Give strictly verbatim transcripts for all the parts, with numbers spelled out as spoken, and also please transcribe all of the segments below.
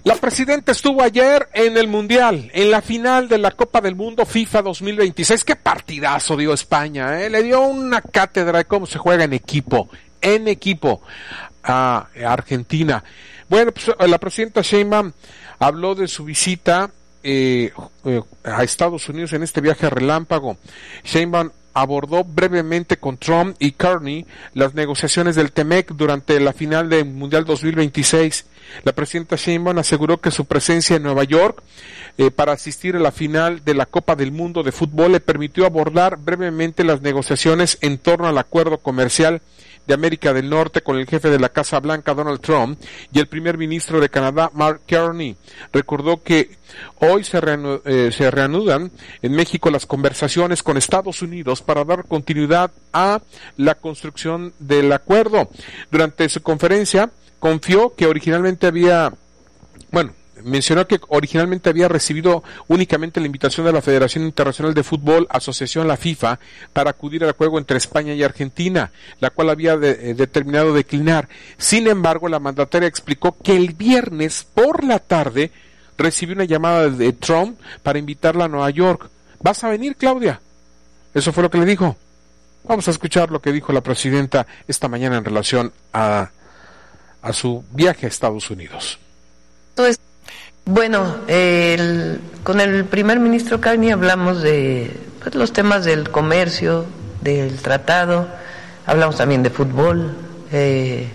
La presidenta estuvo ayer en el Mundial, en la final de la Copa del Mundo FIFA dos mil veintiséis. ¡Qué partidazo dio España! ¿eh? Le dio una cátedra de cómo se juega en equipo, en equipo a Argentina. Bueno, pues la presidenta Sheinbaum habló de su visita eh, eh, a Estados Unidos en este viaje relámpago. Sheinbaum abordó brevemente con Trump y Carney las negociaciones del T M E C durante la final del Mundial dos mil veintiséis. La presidenta Sheinbaum aseguró que su presencia en Nueva York eh, para asistir a la final de la Copa del Mundo de Fútbol le permitió abordar brevemente las negociaciones en torno al acuerdo comercial de América del Norte con el jefe de la Casa Blanca, Donald Trump, y el primer ministro de Canadá, Mark Carney. Recordó que hoy se, reanu- eh, se reanudan en México las conversaciones con Estados Unidos para dar continuidad a la construcción del acuerdo. Durante su conferencia, confió que originalmente había, bueno, mencionó que originalmente había recibido únicamente la invitación de la Federación Internacional de Fútbol, asociación la FIFA, para acudir al juego entre España y Argentina, la cual había de, eh, determinado declinar. Sin embargo, la mandataria explicó que el viernes por la tarde recibió una llamada de Trump para invitarla a Nueva York. ¿Vas a venir, Claudia? Eso fue lo que le dijo. Vamos a escuchar lo que dijo la presidenta esta mañana en relación a, a su viaje a Estados Unidos. Entonces, Bueno, eh, el, con el primer ministro Carney hablamos de pues, los temas del comercio, del tratado, hablamos también de fútbol eh,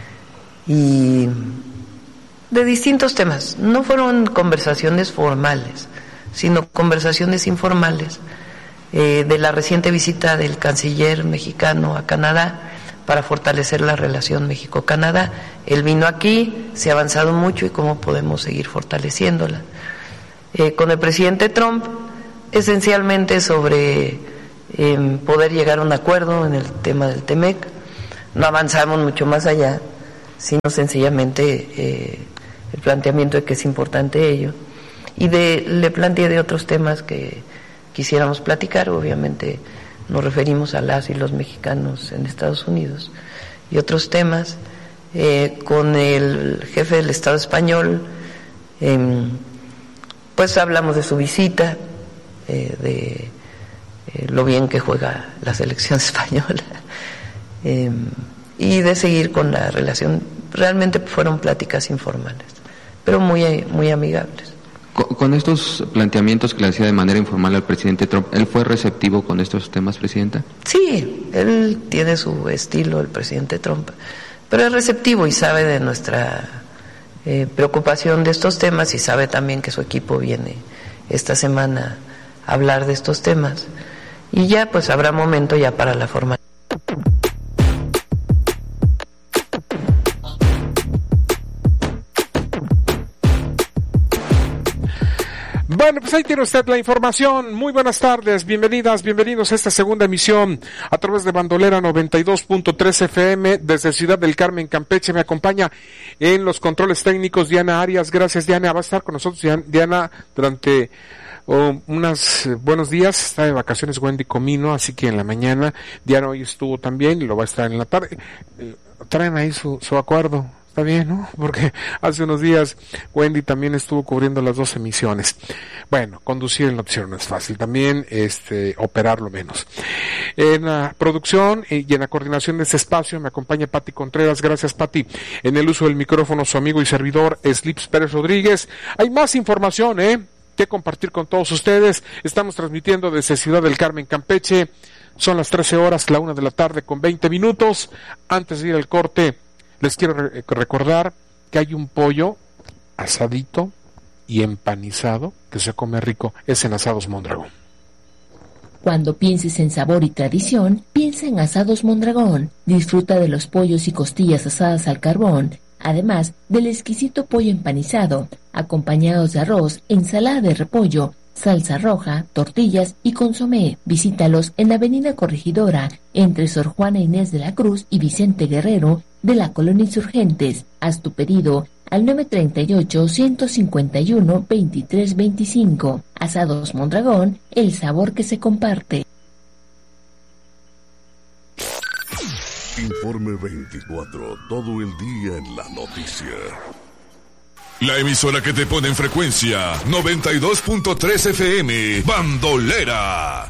y de distintos temas. No fueron conversaciones formales, sino conversaciones informales eh, de la reciente visita del canciller mexicano a Canadá para fortalecer la relación México-Canadá. Él vino aquí, se ha avanzado mucho y cómo podemos seguir fortaleciéndola. Eh, con el presidente Trump, esencialmente sobre eh, poder llegar a un acuerdo en el tema del T M E C. No avanzamos mucho más allá, sino sencillamente eh, el planteamiento de que es importante ello. Y de, le planteé de otros temas que quisiéramos platicar, obviamente nos referimos a las y los mexicanos en Estados Unidos y otros temas. Eh, con el jefe del Estado español, eh, pues hablamos de su visita, eh, de eh, lo bien que juega la selección española eh, y de seguir con la relación. Realmente fueron pláticas informales, pero muy, muy amigables. Con estos planteamientos que le hacía de manera informal al presidente Trump, ¿él fue receptivo con estos temas, presidenta? Sí, él tiene su estilo, el presidente Trump, pero es receptivo y sabe de nuestra eh, preocupación de estos temas y sabe también que su equipo viene esta semana a hablar de estos temas y ya pues habrá momento ya para la formalidad. Bueno, pues ahí tiene usted la información. Muy buenas tardes, bienvenidas, bienvenidos a esta segunda emisión a través de Bandolera noventa y dos punto tres F M desde Ciudad del Carmen, Campeche. Me acompaña en los controles técnicos Diana Arias. Gracias, Diana. Va a estar con nosotros Diana durante oh, unos eh, buenos días. Está de vacaciones Wendy Comino, así que en la mañana. Diana hoy estuvo también y lo va a estar en la tarde. Eh, traen ahí su, su acuerdo. Está bien, ¿no? Porque hace unos días Wendy también estuvo cubriendo las dos emisiones. Bueno, conducir en la opción no es fácil. También este operarlo menos. En la producción y en la coordinación de este espacio me acompaña Pati Contreras. Gracias, Pati. En el uso del micrófono, su amigo y servidor, Slips Pérez Rodríguez. Hay más información, ¿eh? que compartir con todos ustedes. Estamos transmitiendo desde Ciudad del Carmen, Campeche. Son las trece horas, la una de la tarde con veinte minutos. Antes de ir al corte, les quiero re- recordar que hay un pollo asadito y empanizado que se come rico. Es en Asados Mondragón. Cuando pienses en sabor y tradición, piensa en Asados Mondragón. Disfruta de los pollos y costillas asadas al carbón, además del exquisito pollo empanizado, acompañados de arroz, ensalada de repollo, salsa roja, tortillas y consomé. Visítalos en la Avenida Corregidora, entre Sor Juana Inés de la Cruz y Vicente Guerrero, de la Colonia Insurgentes. Haz tu pedido al nueve treinta y ocho, ciento cincuenta y uno, veintitrés veinticinco. Asados Mondragón, el sabor que se comparte. Informe veinticuatro, todo el día en la noticia. La emisora que te pone en frecuencia noventa y dos punto tres F M, Bandolera.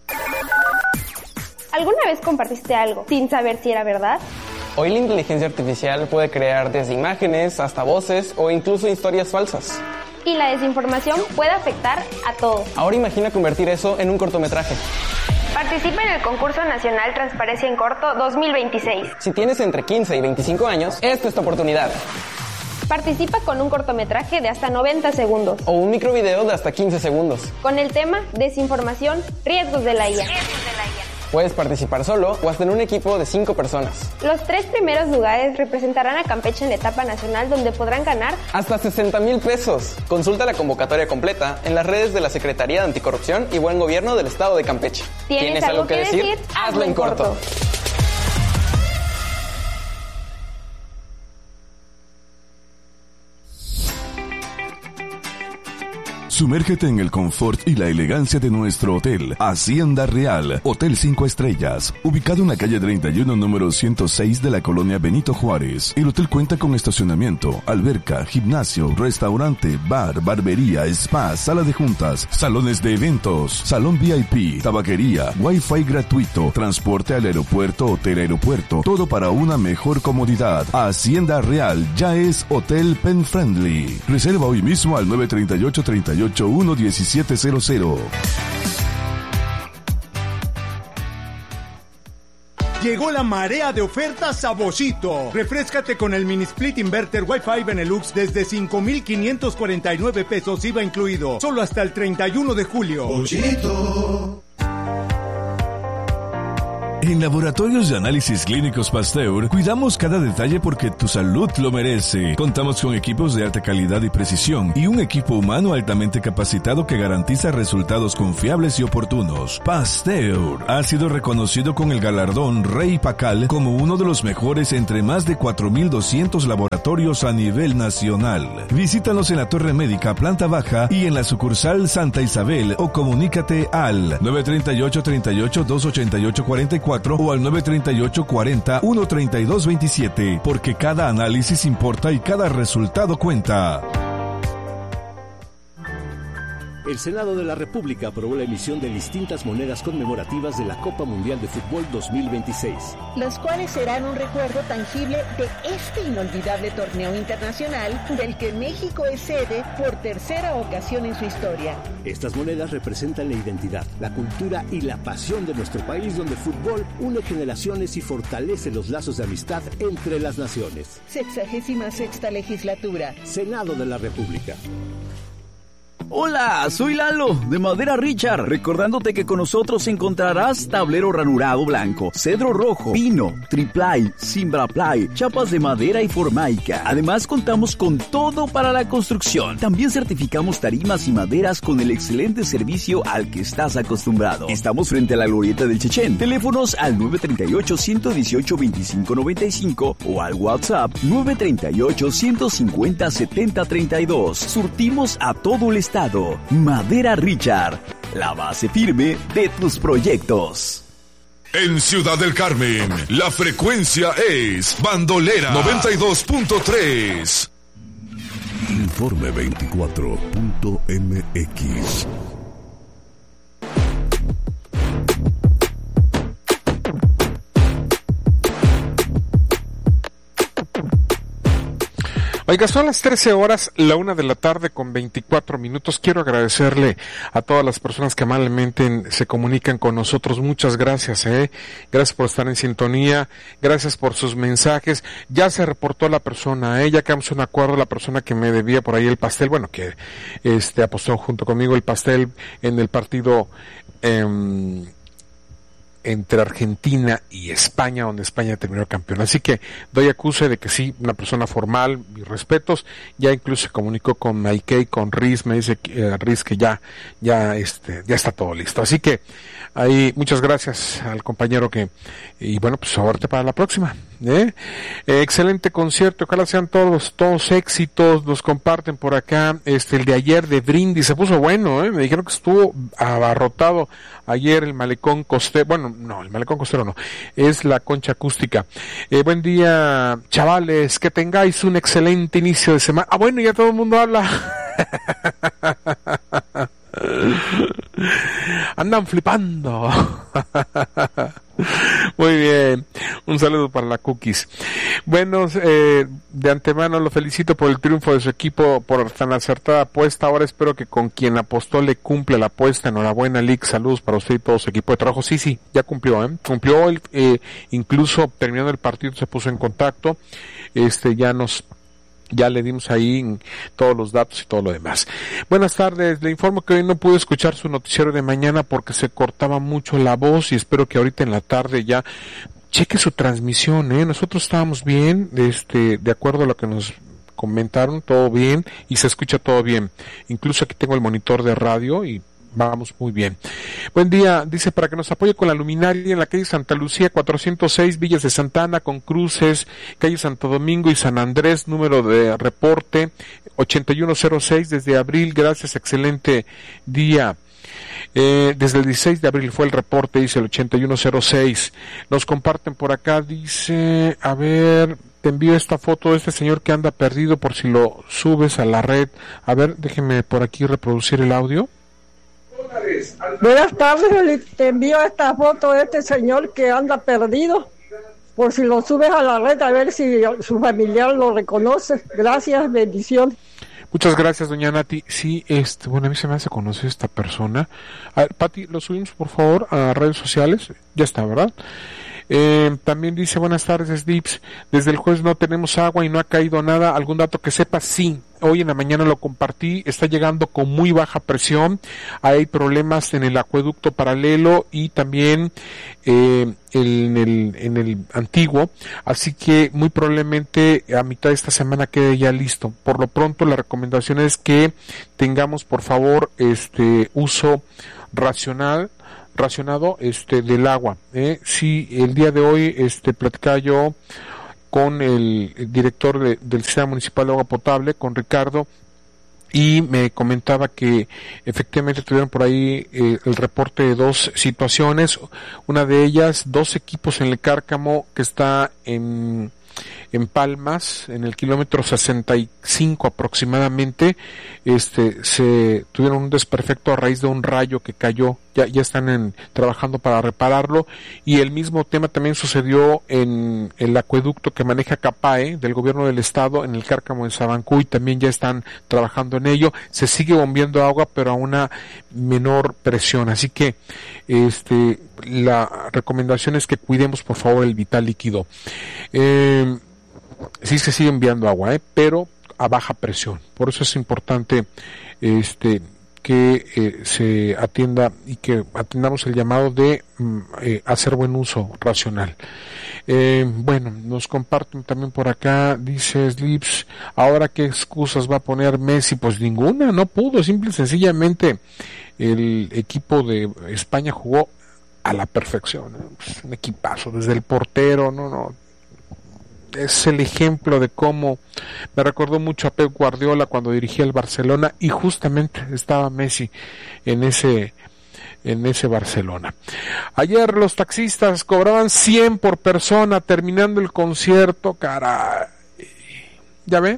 ¿Alguna vez compartiste algo sin saber si era verdad? Hoy la inteligencia artificial puede crear desde imágenes hasta voces o incluso historias falsas. Y la desinformación puede afectar a todos. Ahora imagina convertir eso en un cortometraje. Participa en el concurso nacional Transparencia en Corto dos mil veintiséis. Si tienes entre quince y veinticinco años, esta es tu oportunidad. Participa con un cortometraje de hasta noventa segundos. O un microvideo de hasta quince segundos. Con el tema Desinformación, riesgos de la I A. Puedes participar solo o hasta en un equipo de cinco personas. Los tres primeros lugares representarán a Campeche en la etapa nacional, donde podrán ganar hasta sesenta mil pesos. Consulta la convocatoria completa en las redes de la Secretaría de Anticorrupción y Buen Gobierno del Estado de Campeche. ¿Tienes, ¿Tienes algo que decir? decir? Hazlo en corto. Sumérgete en el confort y la elegancia de nuestro hotel, Hacienda Real, Hotel cinco Estrellas, ubicado en la calle treinta y uno, número ciento seis de la colonia Benito Juárez. El hotel cuenta con estacionamiento, alberca, gimnasio, restaurante, bar, barbería, spa, sala de juntas, salones de eventos, salón V I P, tabaquería, wifi gratuito, transporte al aeropuerto, hotel aeropuerto, todo para una mejor comodidad. Hacienda Real ya es Hotel Pen Friendly. Reserva hoy mismo al nueve tres ocho, tres ocho uno uno siete cero cero. Llegó la marea de ofertas a Boschito. Refréscate con el mini split inverter Wi-Fi Benelux desde cinco mil quinientos cuarenta y nueve pesos I V A incluido. Solo hasta el treinta y uno de julio. Boschito. En Laboratorios de Análisis Clínicos Pasteur, cuidamos cada detalle porque tu salud lo merece. Contamos con equipos de alta calidad y precisión y un equipo humano altamente capacitado que garantiza resultados confiables y oportunos. Pasteur ha sido reconocido con el galardón Rey Pacal como uno de los mejores entre más de cuatro mil doscientos laboratorios a nivel nacional. Visítanos en la Torre Médica, planta baja y en la sucursal Santa Isabel o comunícate al nueve tres ocho, tres ocho, dos ocho ocho cuatro cuatro o al nueve tres ocho, cuarenta, uno treinta y dos veintisiete, porque cada análisis importa y cada resultado cuenta. El Senado de la República aprobó la emisión de distintas monedas conmemorativas de la Copa Mundial de Fútbol dos mil veintiséis. Las cuales serán un recuerdo tangible de este inolvidable torneo internacional del que México es sede por tercera ocasión en su historia. Estas monedas representan la identidad, la cultura y la pasión de nuestro país, donde el fútbol une generaciones y fortalece los lazos de amistad entre las naciones. Sexagésima sexta legislatura. Senado de la República. Hola, soy Lalo, de Madera Richard, recordándote que con nosotros encontrarás tablero ranurado blanco, cedro rojo, pino, triplay, cimbraplay, chapas de madera y formaica. Además, contamos con todo para la construcción. También certificamos tarimas y maderas con el excelente servicio al que estás acostumbrado. Estamos frente a la glorieta del Chechén. Teléfonos al nueve tres ocho, uno uno ocho, dos cinco nueve cinco o al WhatsApp nueve tres ocho, uno cinco cero, siete cero tres dos. Surtimos a todo el estado. Madera Richard, la base firme de tus proyectos. En Ciudad del Carmen, la frecuencia es Bandolera noventa y dos punto tres. Informe veinticuatro punto M X. Oiga, son las trece horas, la una de la tarde con veinticuatro minutos. Quiero agradecerle a todas las personas que amablemente se comunican con nosotros. Muchas gracias, eh. Gracias por estar en sintonía. Gracias por sus mensajes. Ya se reportó la persona, eh. Ya quedamos en un acuerdo, la persona que me debía por ahí el pastel. Bueno, que este apostó junto conmigo el pastel en el partido eh, entre Argentina y España, donde España terminó campeón. Así que doy acuse de que sí, una persona formal, mis respetos. Ya incluso se comunicó con Maikey, con Riz, me dice eh, Riz que ya, ya, este, ya está todo listo. Así que ahí muchas gracias al compañero que, y bueno, pues suerte para la próxima. ¿eh? Eh, excelente concierto, ojalá sean todos todos éxitos. Nos comparten por acá este el de ayer de Brindis, se puso bueno, ¿eh? Me dijeron que estuvo abarrotado ayer el Malecón Costero. Bueno, no, el Malecón Costero no, es la Concha Acústica. Eh, buen día, chavales, que tengáis un excelente inicio de semana. Ah, bueno, ya todo el mundo habla. Andan flipando. Muy bien, un saludo para la Cookies. Bueno, eh, de antemano lo felicito por el triunfo de su equipo, por tan acertada apuesta. Ahora espero que con quien apostó le cumple la apuesta. Enhorabuena, Lick, saludos para usted y todo su equipo de trabajo. Sí, sí, ya cumplió, ¿eh? Cumplió, el, eh, incluso terminando el partido se puso en contacto, este, ya nos Ya le dimos ahí todos los datos y todo lo demás. Buenas tardes, le informo que hoy no pude escuchar su noticiero de mañana porque se cortaba mucho la voz y espero que ahorita en la tarde ya cheque su transmisión, ¿eh? Nosotros estábamos bien, este, de acuerdo a lo que nos comentaron, todo bien y se escucha todo bien. Incluso aquí tengo el monitor de radio y vamos muy bien. Buen día, dice, para que nos apoye con la luminaria en la calle Santa Lucía cuatrocientos seis, Villas de Santa Ana, con cruces, calle Santo Domingo y San Andrés, número de reporte ochenta y uno cero seis, desde abril, gracias, excelente día. Eh, desde el dieciséis de abril fue el reporte, dice el ochenta y uno cero seis. Nos comparten por acá, dice, a ver, te envío esta foto de este señor que anda perdido por si lo subes a la red. A ver, déjeme por aquí reproducir el audio. Buenas tardes, te envío esta foto de este señor que anda perdido, por si lo subes a la red, a ver si su familiar lo reconoce. Gracias, bendición. Muchas gracias, doña Nati. Sí, este, bueno, a mí se me hace conocer esta persona. A ver, Pati, lo subimos por favor a redes sociales. Ya está, ¿verdad? Eh, también dice, buenas tardes, Dips. Desde el jueves no tenemos agua y no ha caído nada. ¿Algún dato que sepa? Sí. Hoy en la mañana lo compartí, está llegando con muy baja presión, hay problemas en el acueducto paralelo y también eh, en el en el antiguo, así que muy probablemente a mitad de esta semana quede ya listo. Por lo pronto la recomendación es que tengamos por favor este uso racional racionado este del agua. ¿eh? Sí, el día de hoy este platicaba yo con el, el director de, del Sistema Municipal de Agua Potable, con Ricardo, y me comentaba que efectivamente tuvieron por ahí eh, el reporte de dos situaciones, una de ellas, dos equipos en el Cárcamo que está en en Palmas, en el kilómetro sesenta y cinco aproximadamente, este, se tuvieron un desperfecto a raíz de un rayo que cayó, ya, ya están en, trabajando para repararlo, y el mismo tema también sucedió en el acueducto que maneja CAPAE, del gobierno del estado, en el Cárcamo de Sabancuy, también ya están trabajando en ello, se sigue bombeando agua, pero a una menor presión, así que, este, la recomendación es que cuidemos por favor el vital líquido. Eh, sí se sigue enviando agua, ¿eh? Pero a baja presión. Por eso es importante este que eh, se atienda y que atendamos el llamado de mm, eh, hacer buen uso racional. Eh, bueno, nos comparten también por acá, dice Slips, ahora qué excusas va a poner Messi, pues ninguna, no pudo, simple y sencillamente el equipo de España jugó a la perfección, ¿no? Pues un equipazo, desde el portero, no, no, es el ejemplo de cómo me recordó mucho a Pep Guardiola cuando dirigía el Barcelona y justamente estaba Messi en ese en ese Barcelona. Ayer los taxistas cobraban cien por persona terminando el concierto, caray. ¿Ya ve?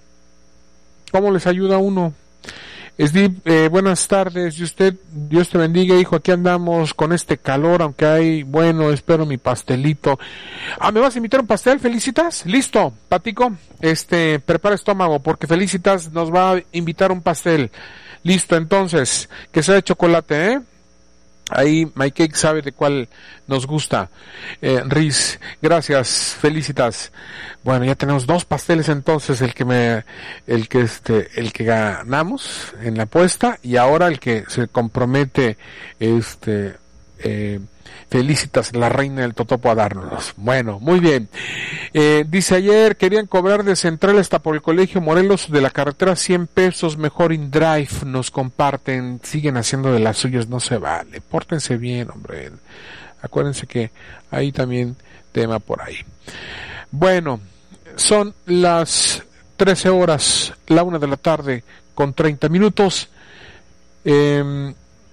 ¿Cómo les ayuda a uno? Steve, eh, buenas tardes, y usted, Dios te bendiga, hijo, aquí andamos con este calor, aunque hay, bueno, espero mi pastelito. Ah, ¿me vas a invitar un pastel, Felicitas? Listo, Patico, este, prepara estómago, porque Felicitas nos va a invitar un pastel. Listo, entonces, que sea de chocolate, ¿eh? Ahí My Cake sabe de cuál nos gusta. Eh, Riz, gracias, Felicitas. Bueno, ya tenemos dos pasteles entonces, el que me, el que este, el que ganamos en la apuesta y ahora el que se compromete, este, eh, Felicitas, la reina del Totopo, a dárnoslos. Bueno, muy bien. Eh, dice ayer, querían cobrar de Central hasta por el Colegio Morelos de la carretera cien pesos, mejor InDrive, nos comparten, siguen haciendo de las suyas, no se vale, pórtense bien, hombre. Acuérdense que hay también tema por ahí. Bueno, son las trece horas, la una de la tarde con treinta minutos. Eh,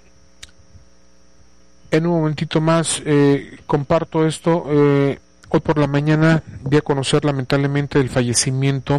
en un momentito más eh, comparto esto. Eh, hoy por la mañana di a conocer lamentablemente el fallecimiento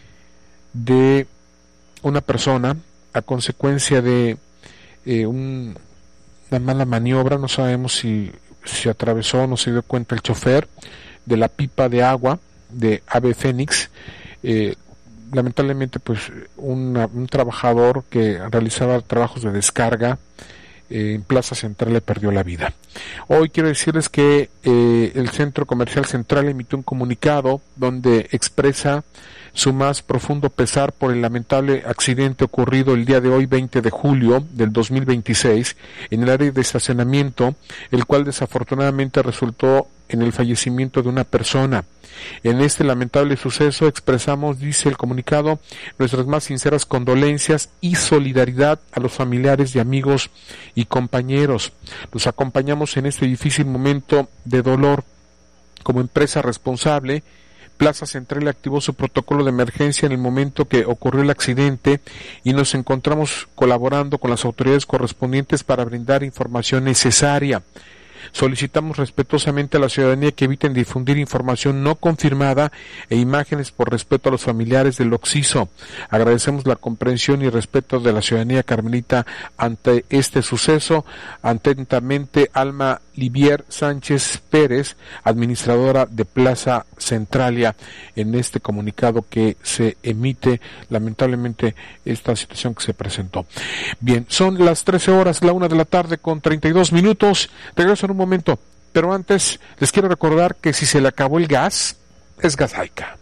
de una persona a consecuencia de eh, un, una mala maniobra. No sabemos si se atravesó, no se dio cuenta el chofer de la pipa de agua de Ave Fénix. Eh, lamentablemente pues una, un trabajador que realizaba trabajos de descarga eh, en Plaza Central le perdió la vida. Hoy quiero decirles que eh, el Centro Comercial Central emitió un comunicado donde expresa su más profundo pesar por el lamentable accidente ocurrido el día de hoy, veinte de julio del dos mil veintiséis, en el área de estacionamiento, el cual desafortunadamente resultó en el fallecimiento de una persona. En este lamentable suceso expresamos, dice el comunicado, nuestras más sinceras condolencias y solidaridad a los familiares y amigos y compañeros. Los acompañamos en este difícil momento de dolor. Como empresa responsable, Plaza Central activó su protocolo de emergencia en el momento que ocurrió el accidente y nos encontramos colaborando con las autoridades correspondientes para brindar información necesaria. Solicitamos respetuosamente a la ciudadanía que eviten difundir información no confirmada e imágenes por respeto a los familiares del occiso. Agradecemos la comprensión y respeto de la ciudadanía carmelita ante este suceso. Atentamente, Alma Livier Sánchez Pérez, administradora de Plaza Centralia, en este comunicado que se emite, lamentablemente, esta situación que se presentó. Bien, son las trece horas, la una de la tarde con treinta y dos minutos. Regreso en un momento, pero antes les quiero recordar que si se le acabó el gas, es Gas Aica.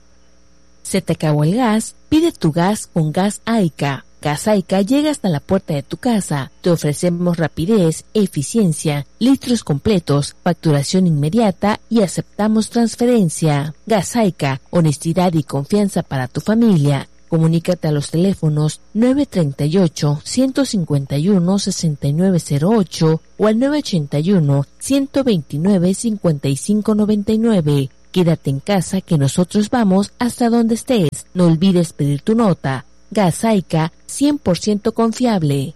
¿Se te acabó el gas? Pide tu gas con Gas Aica. Gas Aica llega hasta la puerta de tu casa. Te ofrecemos rapidez, eficiencia, litros completos, facturación inmediata y aceptamos transferencia. Gas Aica, honestidad y confianza para tu familia. Comunícate a los teléfonos nueve treinta y ocho, ciento cincuenta y uno, sesenta y nueve cero ocho o al nueve ochenta y uno, ciento veintinueve, cincuenta y cinco noventa y nueve. Quédate en casa que nosotros vamos hasta donde estés. No olvides pedir tu nota. Gas Aica, cien por ciento confiable.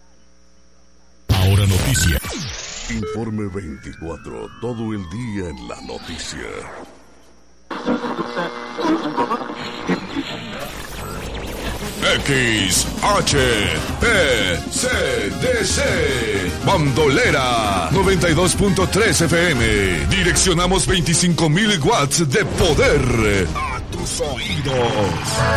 Ahora noticia. Informe veinticuatro, todo el día en la noticia. X H P C D C Bandolera noventa y dos punto tres F M. Direccionamos veinticinco mil watts de poder a tus oídos.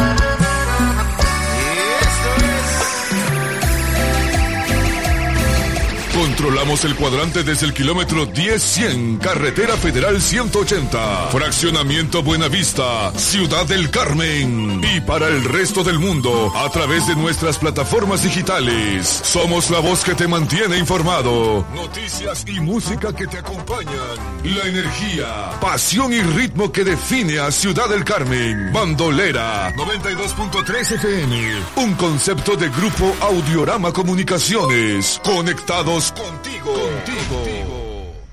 Controlamos el cuadrante desde el kilómetro diez cien, Carretera Federal ciento ochenta, Fraccionamiento Buenavista, Ciudad del Carmen. Y para el resto del mundo, a través de nuestras plataformas digitales. Somos la voz que te mantiene informado. Noticias y música que te acompañan. La energía, pasión y ritmo que define a Ciudad del Carmen. Bandolera noventa y dos punto tres F M. Un concepto de Grupo Audiorama Comunicaciones. Conectados contigo, contigo.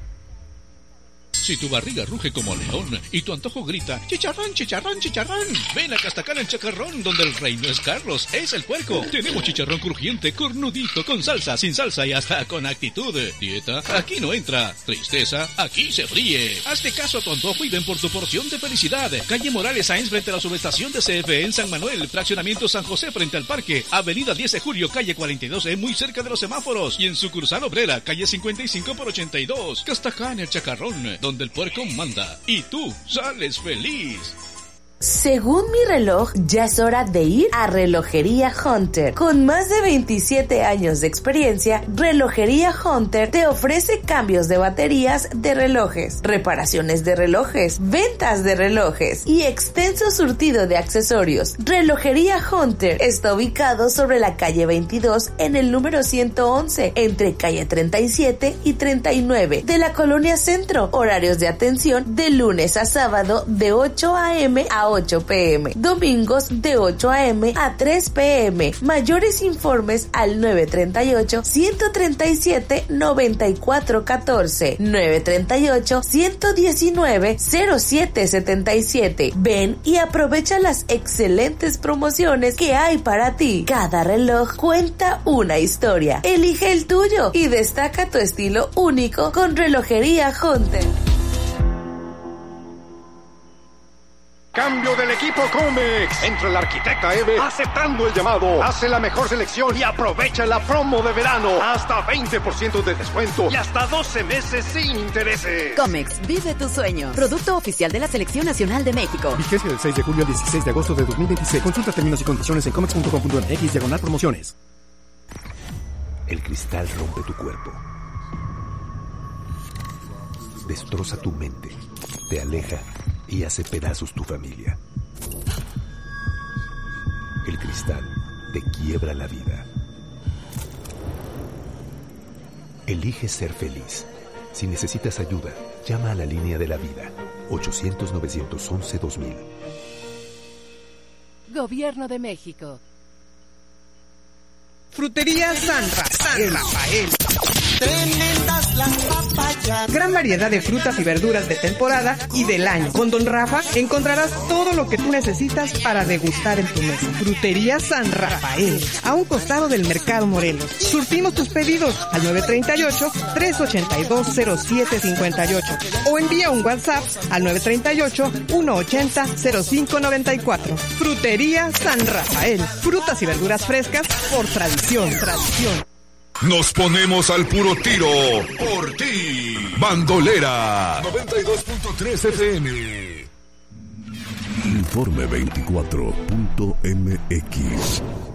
Si tu barriga ruge como león y tu antojo grita chicharrón, chicharrón, chicharrón, ven a Castacal el Chacarrón, donde el rey no es Carlos, es el puerco. Tenemos chicharrón crujiente, cornudito, con salsa, sin salsa y hasta con actitud. Dieta, aquí no entra. Tristeza, aquí se fríe. Hazte caso a tu antojo y ven por tu porción de felicidad. Calle Morales Sáenz frente a la subestación de C F E en San Manuel. Fraccionamiento San José frente al parque. Avenida diez de julio, calle cuarenta y dos E, muy cerca de los semáforos. Y en sucursal obrera, calle cincuenta y cinco por ochenta y dos. Castacal el Chacarrón, donde el puerco manda y tú sales feliz. Según mi reloj, ya es hora de ir a Relojería Hunter. Con más de veintisiete años de experiencia, Relojería Hunter te ofrece cambios de baterías de relojes, reparaciones de relojes, ventas de relojes y extenso surtido de accesorios. Relojería Hunter está ubicado sobre la calle veintidós en el número ciento once, entre calle treinta y siete y treinta y nueve de la Colonia Centro. Horarios de atención de lunes a sábado de ocho a eme a a ocho pe eme. Domingos de ocho a eme a tres pe eme. Mayores informes al nueve treinta y ocho, ciento treinta y siete, noventa y cuatro catorce. nueve treinta y ocho, ciento diecinueve, cero siete setenta y siete. Ven y aprovecha las excelentes promociones que hay para ti. Cada reloj cuenta una historia. Elige el tuyo y destaca tu estilo único con Relojería Hunter. Cambio del equipo Comex. Entra el arquitecta Eve aceptando el llamado. Hace la mejor selección y aprovecha la promo de verano. Hasta veinte por ciento de descuento y hasta doce meses sin intereses. Comex, vive tu sueño. Producto oficial de la Selección Nacional de México. Vigencia del seis de julio al dieciséis de agosto de dos mil veintiséis. Consulta términos y condiciones en comex punto com punto m x diagonal promociones. El cristal rompe tu cuerpo. Destroza tu mente. Te aleja y hace pedazos tu familia. El cristal te quiebra la vida. Elige ser feliz. Si necesitas ayuda, llama a la línea de la vida. ochocientos, novecientos once, dos mil. Gobierno de México. Frutería San Rafael. Rafael. Tremendas las papayas. Gran variedad de frutas y verduras de temporada y del año. Con Don Rafa encontrarás todo lo que tú necesitas para degustar en tu mesa. Frutería San Rafael, a un costado del Mercado Morelos. Surtimos tus pedidos al nueve treinta y ocho, tres ochenta y dos, cero siete cincuenta y ocho o envía un WhatsApp al nueve treinta y ocho, uno ochenta, cero cinco noventa y cuatro. Frutería San Rafael. Frutas y verduras frescas por tradición, tradición. Nos ponemos al puro tiro por ti. Bandolera noventa y dos punto tres efe eme. Informe veinticuatro punto eme equis.